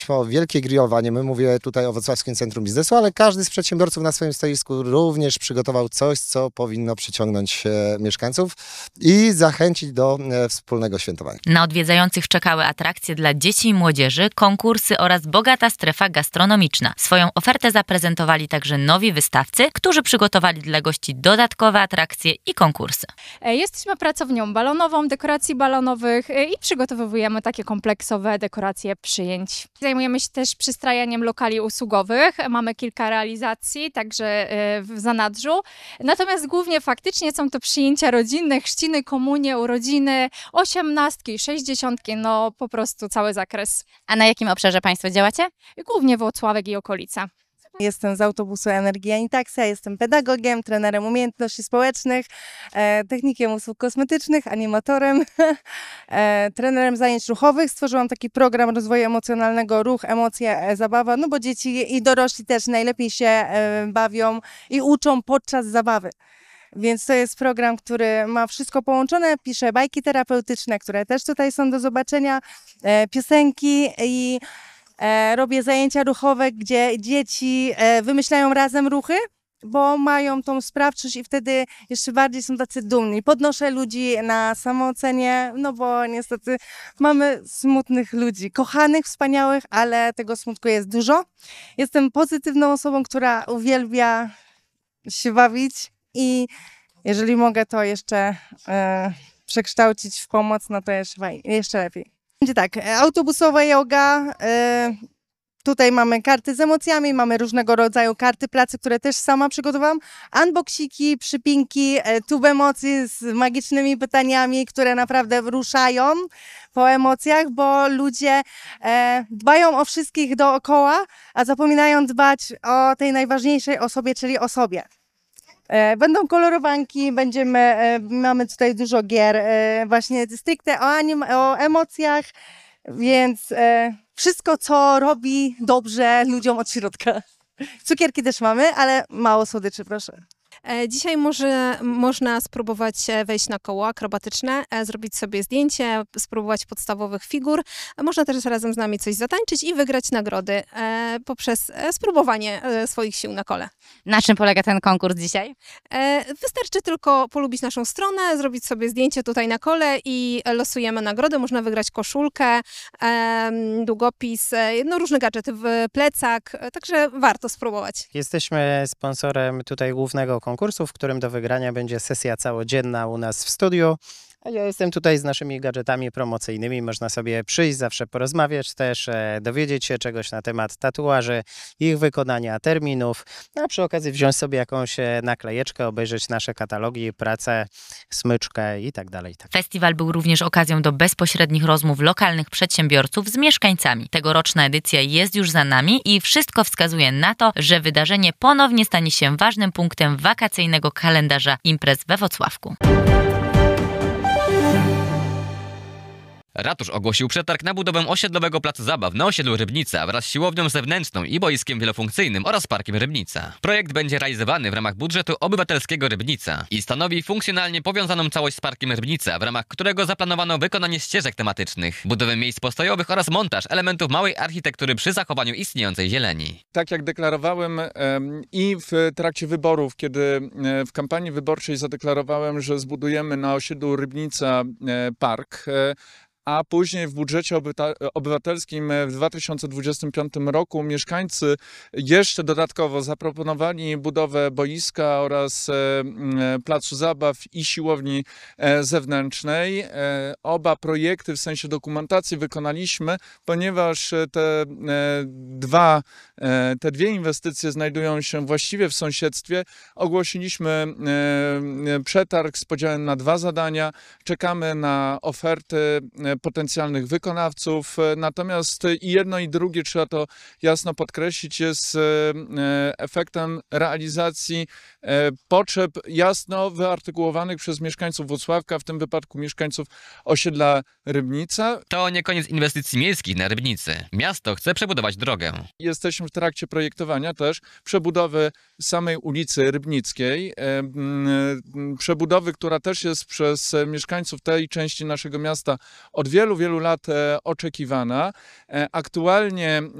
O wielkie grillowanie, my mówię tutaj o Wrocławskim Centrum Biznesu, ale każdy z przedsiębiorców na swoim stoisku również przygotował coś, co powinno przyciągnąć mieszkańców i zachęcić do wspólnego świętowania. Na odwiedzających czekały atrakcje dla dzieci i młodzieży, konkursy oraz bogata strefa gastronomiczna. Swoją ofertę zaprezentowali także nowi wystawcy, którzy przygotowali dla gości dodatkowe atrakcje i konkursy. Jesteśmy pracownią balonową, dekoracji balonowych i przygotowujemy takie kompleksowe dekoracje przyjęć. Zajmujemy się też przystrajaniem lokali usługowych. Mamy kilka realizacji, także w zanadrzu. Natomiast głównie faktycznie są to przyjęcia rodzinne, chrzciny, komunie, urodziny, 18, 60, no po prostu cały zakres. A na jakim obszarze Państwo działacie? Głównie Włocławek i okolica. Jestem z autobusu Energia i Taxa, jestem pedagogiem, trenerem umiejętności społecznych, technikiem usług kosmetycznych, animatorem, trenerem zajęć ruchowych. Stworzyłam taki program rozwoju emocjonalnego, ruch, emocje, zabawa, no bo dzieci i dorośli też najlepiej się bawią i uczą podczas zabawy. Więc to jest program, który ma wszystko połączone, piszę bajki terapeutyczne, które też tutaj są do zobaczenia, piosenki i robię zajęcia ruchowe, gdzie dzieci wymyślają razem ruchy, bo mają tą sprawczość i wtedy jeszcze bardziej są tacy dumni. Podnoszę ludzi na samoocenie, no bo niestety mamy smutnych ludzi, kochanych, wspaniałych, ale tego smutku jest dużo. Jestem pozytywną osobą, która uwielbia się bawić i jeżeli mogę to jeszcze przekształcić w pomoc, no to jeszcze lepiej. Będzie tak, autobusowa yoga, tutaj mamy karty z emocjami, mamy różnego rodzaju karty pracy, które też sama przygotowałam, unboxiki, przypinki, tub emocji z magicznymi pytaniami, które naprawdę ruszają po emocjach, bo ludzie dbają o wszystkich dookoła, a zapominają dbać o tej najważniejszej osobie, czyli o sobie. Będą kolorowanki, mamy tutaj dużo gier, właśnie stricte o emocjach, więc wszystko, co robi dobrze ludziom od środka. Cukierki też mamy, ale mało słodyczy, proszę. Dzisiaj można spróbować wejść na koło akrobatyczne, zrobić sobie zdjęcie, spróbować podstawowych figur. Można też razem z nami coś zatańczyć i wygrać nagrody poprzez spróbowanie swoich sił na kole. Na czym polega ten konkurs dzisiaj? Wystarczy tylko polubić naszą stronę, zrobić sobie zdjęcie tutaj na kole i losujemy nagrody. Można wygrać koszulkę, długopis, no różne gadżety, plecak, także warto spróbować. Jesteśmy sponsorem tutaj głównego konkursu, w którym do wygrania będzie sesja całodzienna u nas w studiu. A ja jestem tutaj z naszymi gadżetami promocyjnymi. Można sobie przyjść, zawsze porozmawiać też, dowiedzieć się czegoś na temat tatuaży, ich wykonania, terminów, a przy okazji wziąć sobie jakąś naklejeczkę, obejrzeć nasze katalogi, pracę, smyczkę i tak dalej. Festiwal był również okazją do bezpośrednich rozmów lokalnych przedsiębiorców z mieszkańcami. Tegoroczna edycja jest już za nami i wszystko wskazuje na to, że wydarzenie ponownie stanie się ważnym punktem wakacyjnego kalendarza imprez we Włocławku. Ratusz ogłosił przetarg na budowę osiedlowego placu zabaw na osiedlu Rybnica wraz z siłownią zewnętrzną i boiskiem wielofunkcyjnym oraz parkiem Rybnica. Projekt będzie realizowany w ramach budżetu obywatelskiego Rybnica i stanowi funkcjonalnie powiązaną całość z parkiem Rybnica, w ramach którego zaplanowano wykonanie ścieżek tematycznych, budowę miejsc postojowych oraz montaż elementów małej architektury przy zachowaniu istniejącej zieleni. Tak jak deklarowałem i w trakcie wyborów, kiedy w kampanii wyborczej zadeklarowałem, że zbudujemy na osiedlu Rybnica park, a później w budżecie obywatelskim w 2025 roku mieszkańcy jeszcze dodatkowo zaproponowali budowę boiska oraz placu zabaw i siłowni zewnętrznej. Oba projekty w sensie dokumentacji wykonaliśmy, ponieważ te dwie inwestycje znajdują się właściwie w sąsiedztwie. Ogłosiliśmy przetarg z podziałem na 2 zadania. Czekamy na oferty potencjalnych wykonawców, natomiast i jedno i drugie, trzeba to jasno podkreślić, jest efektem realizacji potrzeb jasno wyartykułowanych przez mieszkańców Włocławka, w tym wypadku mieszkańców osiedla Rybnica. To nie koniec inwestycji miejskich na Rybnicy. Miasto chce przebudować drogę. Jesteśmy w trakcie projektowania też przebudowy samej ulicy Rybnickiej, przebudowy, która też jest przez mieszkańców tej części naszego miasta od wielu, wielu lat oczekiwana. Aktualnie